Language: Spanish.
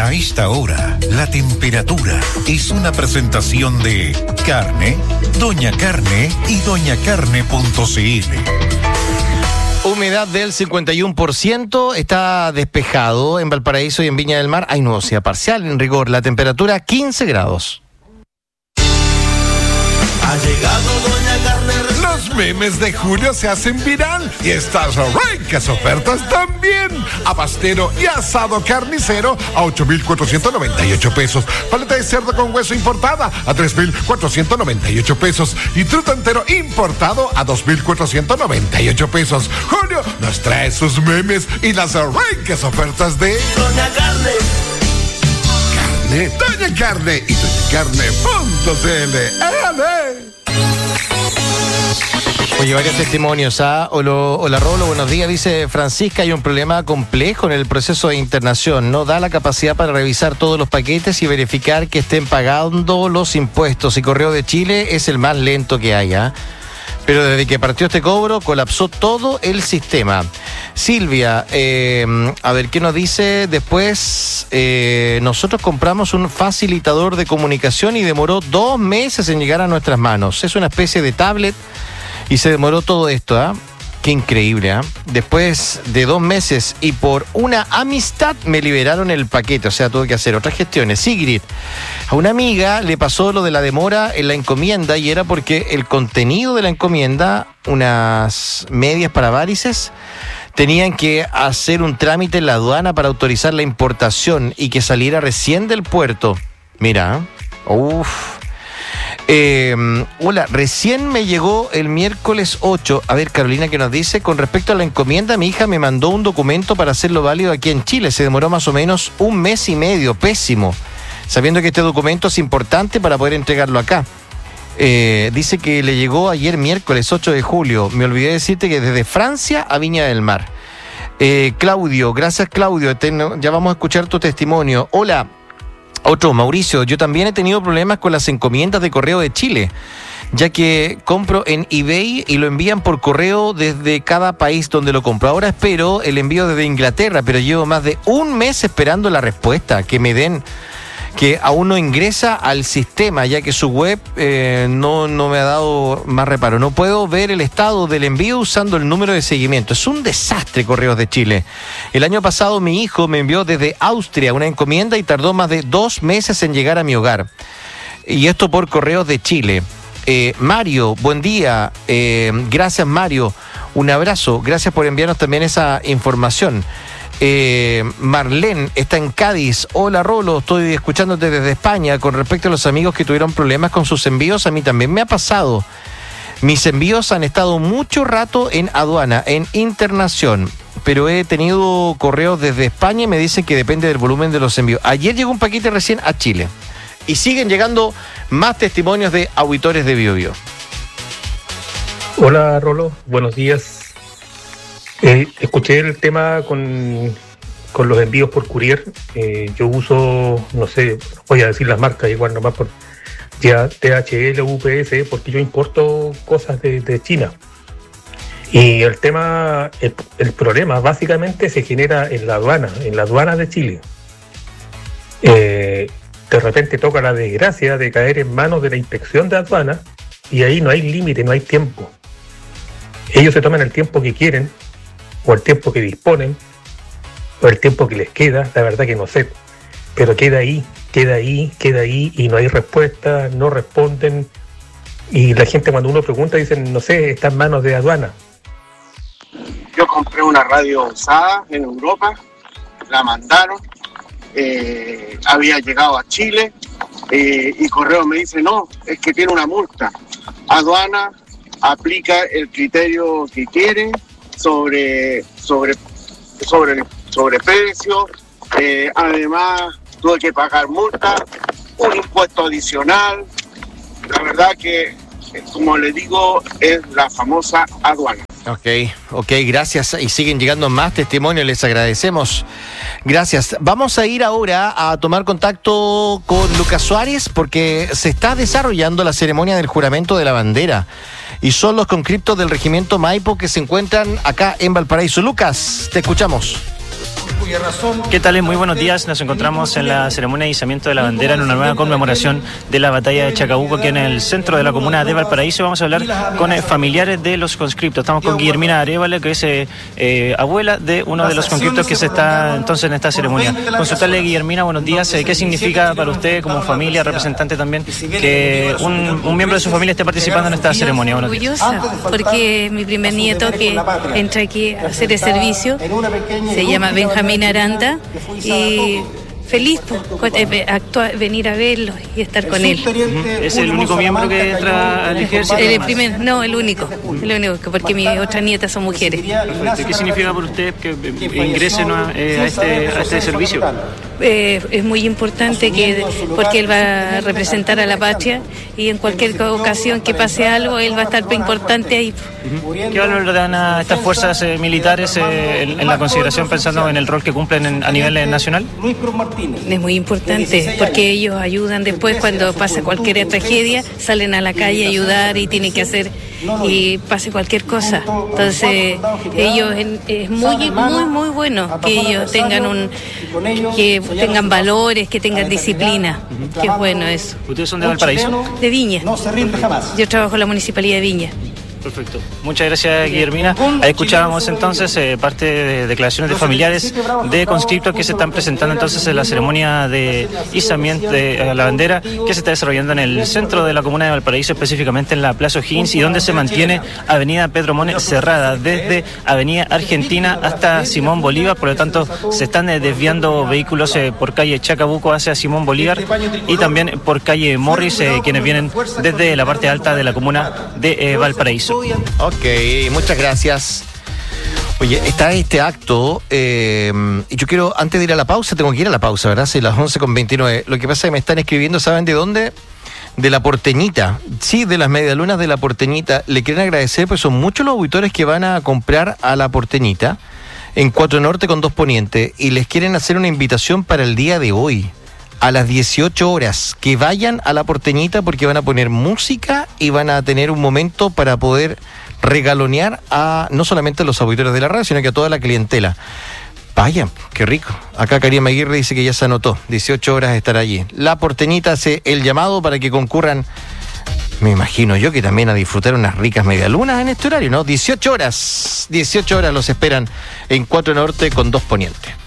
A esta hora, la temperatura es una presentación de Carne, Doña Carne y doñacarne.cl. Humedad del 51%, está despejado en Valparaíso y en Viña del Mar. Hay nubosidad parcial en rigor, la temperatura 15 grados. Ha llegado Doña Carne. Los memes de julio se hacen viral y estas ricas ofertas también. Abastero y asado carnicero a 8,498 pesos. Paleta de cerdo con hueso importada a 3,498 pesos. Y truta entero importado a 2,498 pesos. Julio nos trae sus memes y las ricas ofertas de Doña Carne. Doña Carne y doñacarne.cl. ¡Ale! Oye, varios testimonios. Hola Rolo, buenos días. Dice Francisca, hay un problema complejo en el proceso de internación. No da la capacidad para revisar todos los paquetes y verificar que estén pagando los impuestos. Y Correo de Chile es el más lento que hay, Pero desde que partió este cobro, colapsó todo el sistema. Silvia, a ver, ¿qué nos dice después? Nosotros compramos un facilitador de comunicación y demoró 2 meses en llegar a nuestras manos. Es una especie de tablet y se demoró todo esto, Qué increíble, Después de 2 meses y por una amistad me liberaron el paquete, o sea, tuve que hacer otras gestiones. Sigrid, a una amiga le pasó lo de la demora en la encomienda y era porque el contenido de la encomienda, unas medias para varices, tenían que hacer un trámite en la aduana para autorizar la importación y que saliera recién del puerto. Mira, hola, recién me llegó el miércoles 8. A ver, Carolina, ¿qué nos dice? Con respecto a la encomienda, mi hija me mandó un documento para hacerlo válido aquí en Chile. Se demoró más o menos 1 mes y medio. Pésimo. Sabiendo que este documento es importante para poder entregarlo acá. Dice que le llegó ayer miércoles 8 de julio. Me olvidé decirte que desde Francia a Viña del Mar. Claudio, gracias Claudio. Ya vamos a escuchar tu testimonio. Hola. Otro, Mauricio, yo también he tenido problemas con las encomiendas de Correo de Chile, ya que compro en eBay y lo envían por correo desde cada país donde lo compro. Ahora espero el envío desde Inglaterra, pero llevo más de 1 mes esperando la respuesta, que me den, que aún no ingresa al sistema, ya que su web no me ha dado más reparo. No puedo ver el estado del envío usando el número de seguimiento. Es un desastre, Correos de Chile. El año pasado mi hijo me envió desde Austria una encomienda y tardó más de 2 meses en llegar a mi hogar. Y esto por Correos de Chile. Mario, buen día. Gracias, Mario. Un abrazo. Gracias por enviarnos también esa información. Marlene está en Cádiz. Hola Rolo, estoy escuchándote desde España. Con respecto a los amigos que tuvieron problemas con sus envíos, a mí también me ha pasado. Mis envíos han estado mucho rato en aduana, en internación, pero he tenido correos desde España y me dicen que depende del volumen de los envíos. Ayer llegó un paquete recién a Chile y siguen llegando más testimonios de auditores de BioBio. Hola Rolo, buenos días. Escuché el tema con los envíos por courier. Yo uso, no sé, voy a decir las marcas igual nomás por DHL, UPS, porque yo importo cosas de China. Y el tema, el problema básicamente se genera en la aduana de Chile. De repente toca la desgracia de caer en manos de la inspección de aduana y ahí no hay límite, no hay tiempo. Ellos se toman el tiempo que quieren, o el tiempo que disponen, o el tiempo que les queda, la verdad que no sé, pero queda ahí, y no hay respuesta, no responden, y la gente cuando uno pregunta dicen, no sé, está en manos de aduana. Yo compré una radio usada en Europa, la mandaron, había llegado a Chile, y Correo me dice, no, es que tiene una multa. Aduana aplica el criterio que quiere, sobre precio, además tuve que pagar multa, un impuesto adicional. La verdad que, como les digo, es la famosa aduana. Ok, gracias. Y siguen llegando más testimonios, les agradecemos. Gracias. Vamos a ir ahora a tomar contacto con Lucas Suárez porque se está desarrollando la ceremonia del juramento de la bandera. Y son los conscriptos del regimiento Maipo que se encuentran acá en Valparaíso. Lucas, te escuchamos. ¿Qué tal? Muy buenos días. Nos encontramos en la ceremonia de izamiento de la bandera en una nueva conmemoración de la batalla de Chacabuco, aquí en el centro de la comuna de Valparaíso. Vamos a hablar con familiares de los conscriptos. Estamos con Guillermina Arevalo, que es abuela de uno de los conscriptos que se está entonces en esta ceremonia. Consultarle, Guillermina, buenos días. ¿Qué significa para usted como familia, representante también, que un miembro de su familia esté participando en esta ceremonia? Orgullosa, porque mi primer nieto que entra aquí a hacer el servicio se llama Benjamín Aranda y feliz venir a verlo y estar con él. ¿Es el único miembro que entra al ejército? El único, porque mis otras nietas son mujeres. Perfecto. ¿Qué significa por usted que ingresen a este servicio? Es muy importante porque él va a representar a la patria y en cualquier ocasión que pase algo, él va a estar importante ahí. ¿Qué valor le dan a estas fuerzas militares en la consideración, pensando en el rol que cumplen a nivel nacional? Es muy importante porque ellos ayudan después cuando pasa cualquier tragedia, salen a la calle a ayudar y tienen que hacer y pase cualquier cosa. Entonces ellos es muy bueno que ellos tengan valores, que tengan disciplina. Qué bueno eso. ¿Ustedes son de Valparaíso? De Viña. Yo trabajo en la Municipalidad de Viña. Perfecto. Muchas gracias, Guillermina. Ahí escuchábamos entonces parte de declaraciones de familiares de conscriptos que se están presentando entonces en la ceremonia de izamiento de la bandera que se está desarrollando en el centro de la comuna de Valparaíso, específicamente en la Plaza O'Higgins, y donde se mantiene Avenida Pedro Mone cerrada desde Avenida Argentina hasta Simón Bolívar. Por lo tanto, se están desviando vehículos por calle Chacabuco hacia Simón Bolívar y también por calle Morris, quienes vienen desde la parte alta de la comuna de Valparaíso. Ok, muchas gracias. Oye, está este acto, y yo quiero, antes de ir a la pausa, tengo que ir a la pausa, ¿verdad? Sí, las 11:29. Lo que pasa es que me están escribiendo, ¿saben de dónde? De La Porteñita. Sí, de las medialunas de La Porteñita. Le quieren agradecer, pues son muchos los auditores que van a comprar a La Porteñita en 4 Norte con 2 Poniente, y les quieren hacer una invitación para el día de hoy, a las 18 horas, que vayan a La Porteñita porque van a poner música y van a tener un momento para poder regalonear a no solamente a los auditores de la radio, sino que a toda la clientela. Vayan, qué rico. Acá Karim Aguirre dice que ya se anotó, 18 horas estar allí. La Porteñita hace el llamado para que concurran, me imagino yo, que también a disfrutar unas ricas medialunas en este horario, ¿no? 18 horas los esperan en 4 Norte con 2 Poniente.